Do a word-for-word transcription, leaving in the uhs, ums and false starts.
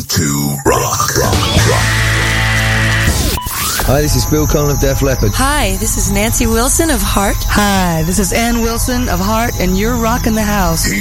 to rock, rock, rock. Hi, this is Phil Collin of Def Leppard. Hi, this is Nancy Wilson of Heart. Hi, this is Ann Wilson of Heart, and you're rocking the house.